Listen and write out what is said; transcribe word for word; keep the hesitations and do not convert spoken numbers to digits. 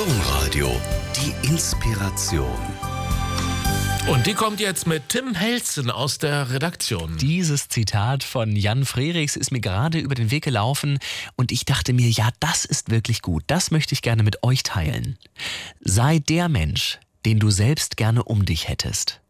Domradio, die Inspiration. Und die kommt jetzt mit Tim Helzen aus der Redaktion. Dieses Zitat von Jan Frerichs ist mir gerade über den Weg gelaufen und ich dachte mir, ja, das ist wirklich gut. Das möchte ich gerne mit euch teilen. Sei der Mensch, den du selbst gerne um dich hättest.